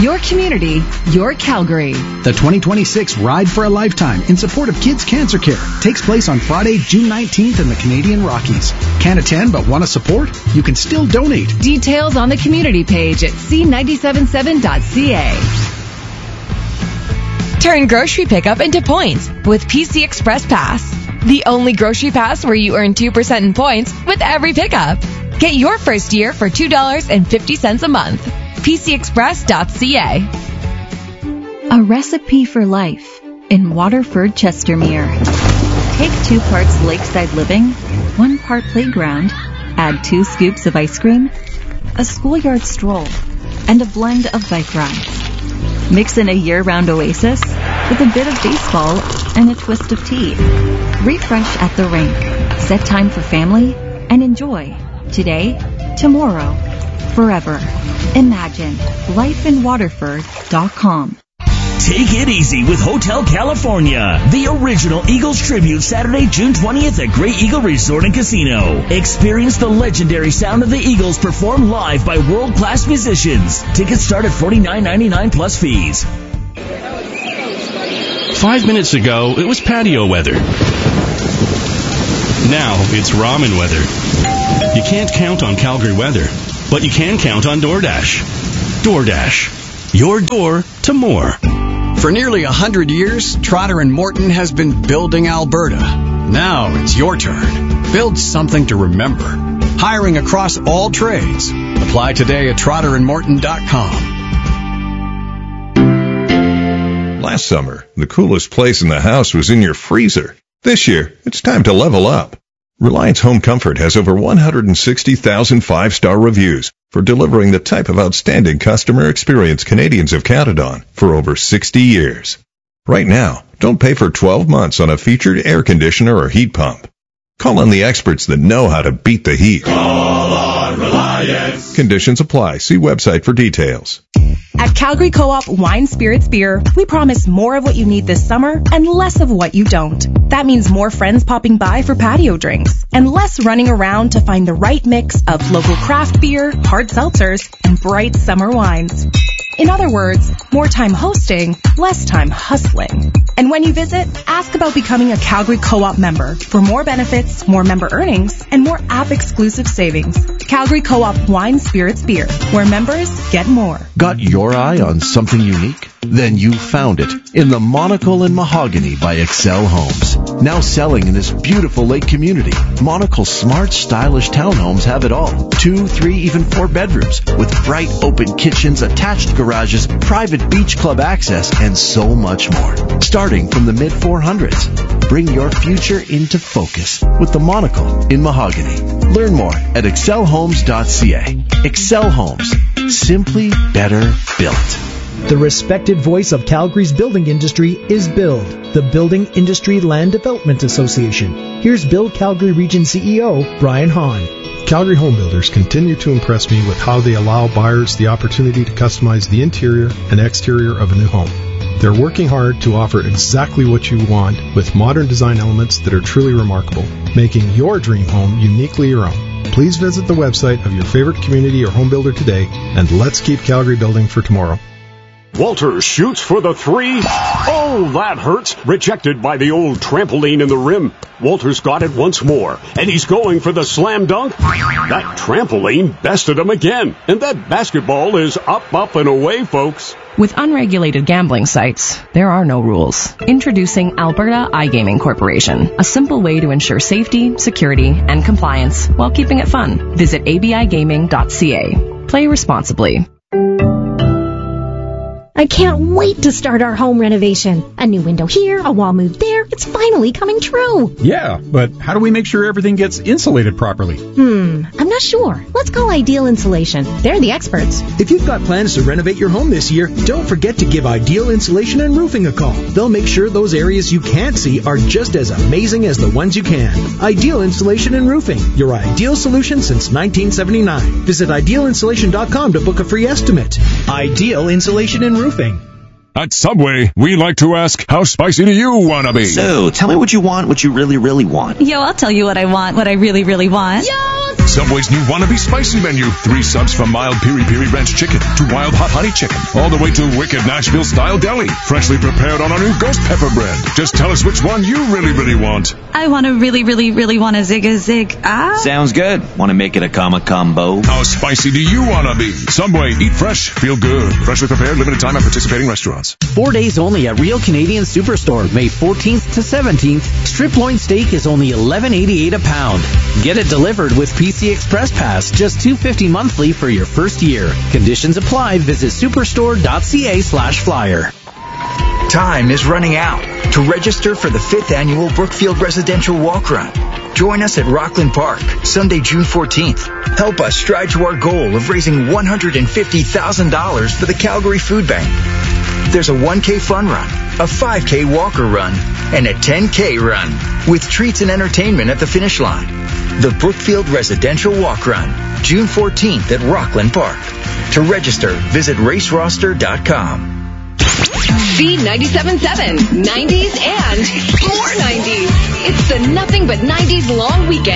Your community, your Calgary. The 2026 Ride for a Lifetime in support of Kids Cancer Care takes place on Friday, June 19th in the Canadian Rockies. Can't attend but want to support? You can still donate. Details on the community page at c977.ca. Turn grocery pickup into points with PC Express Pass. The only grocery pass where you earn 2% in points with every pickup. Get your first year for $2.50 a month. PCExpress.ca. A recipe for life in Waterford, Chestermere. Take 2 parts lakeside living, 1 part playground, add 2 scoops of ice cream, a schoolyard stroll, and a blend of bike rides. Mix in a year-round oasis with a bit of baseball and a twist of tea. Refresh at the rink. Set time for family and enjoy. Today, tomorrow, forever. Imagine lifeinwaterford.com. Take it easy with Hotel California, the original Eagles tribute Saturday, June 20th at Great Eagle Resort and Casino. Experience the legendary sound of the Eagles performed live by world-class musicians. Tickets start at $49.99 plus fees. 5 minutes ago, it was patio weather. Now it's ramen weather. You can't count on Calgary weather, but you can count on DoorDash. DoorDash. Your door to more. For nearly 100 years, Trotter & Morton has been building Alberta. Now it's your turn. Build something to remember. Hiring across all trades. Apply today at trotterandmorton.com. Last summer, the coolest place in the house was in your freezer. This year, it's time to level up. Reliance Home Comfort has over 160,000 5-star reviews for delivering the type of outstanding customer experience Canadians have counted on for over 60 years. Right now, don't pay for 12 months on a featured air conditioner or heat pump. Call on the experts that know how to beat the heat. Call on Reliance. Conditions apply. See website for details. At Calgary Co-op Wine Spirits Beer, we promise more of what you need this summer and less of what you don't. That means more friends popping by for patio drinks and less running around to find the right mix of local craft beer, hard seltzers, and bright summer wines. In other words, more time hosting, less time hustling. And when you visit, ask about becoming a Calgary Co-op member for more benefits, more member earnings, and more app-exclusive savings. Calgary Co-op Wine Spirits Beer, where members get more. Got your eye on something unique? Then you found it in the Monocle and Mahogany by Excel Homes. Now selling in this beautiful lake community, Monocle's smart, stylish townhomes have it all. 2, 3, even 4 bedrooms with bright open kitchens, attached garages, private beach club access, and so much more. Starting from the mid-400s. Bring your future into focus with the Monocle in Mahogany. Learn more at excelhomes.ca. Excel Homes. Simply better built. The respected voice of Calgary's building industry is BUILD, the Building Industry Land Development Association. Here's BUILD Calgary Region CEO, Brian Hahn. Calgary home builders continue to impress me with how they allow buyers the opportunity to customize the interior and exterior of a new home. They're working hard to offer exactly what you want with modern design elements that are truly remarkable, making your dream home uniquely your own. Please visit the website of your favorite community or home builder today, and let's keep Calgary building for tomorrow. Walters shoots for the 3. Oh, that hurts. Rejected by the old trampoline in the rim. Walters got it once more, and he's going for the slam dunk. That trampoline bested him again, and that basketball is up, up, and away, folks. With unregulated gambling sites, there are no rules. Introducing Alberta iGaming Corporation, a simple way to ensure safety, security, and compliance while keeping it fun. Visit abigaming.ca. Play responsibly. I can't wait to start our home renovation. A new window here, a wall moved there. It's finally coming true. Yeah, but how do we make sure everything gets insulated properly? I'm not sure. Let's call Ideal Insulation. They're the experts. If you've got plans to renovate your home this year, don't forget to give Ideal Insulation and Roofing a call. They'll make sure those areas you can't see are just as amazing as the ones you can. Ideal Insulation and Roofing, your ideal solution since 1979. Visit idealinsulation.com to book a free estimate. Ideal Insulation and Roofing. At Subway, we like to ask, how spicy do you want to be? So, tell me what you want, what you really, really want. Yo, I'll tell you what I want, what I really, really want. Yo, Subway's new Wannabe Spicy menu. 3 subs from mild Piri Piri Ranch chicken to wild hot honey chicken, all the way to wicked Nashville-style deli. Freshly prepared on our new ghost pepper bread. Just tell us which one you really, really want. I want to really want a Zig. Sounds good. Want to make it a combo? How spicy do you want to be? Subway, eat fresh, feel good. Freshly prepared, limited time at participating restaurants. 4 days only at Real Canadian Superstore, May 14th to 17th. Strip loin steak is only $11.88 a pound. Get it delivered with PC Express Pass, just $2.50 monthly for your first year. Conditions apply. Visit superstore.ca/flyer. Time is running out to register for the 5th annual Brookfield Residential Walk Run. Join us at Rockland Park, Sunday, June 14th. Help us stride to our goal of raising $150,000 for the Calgary Food Bank. There's a 1K fun run, a 5K walker run, and a 10K run, with treats and entertainment at the finish line. The Brookfield Residential Walk Run, June 14th at Rockland Park. To register, visit raceroster.com. Speed 97.7, 90s and more 90s. It's the Nothing But 90s long weekend.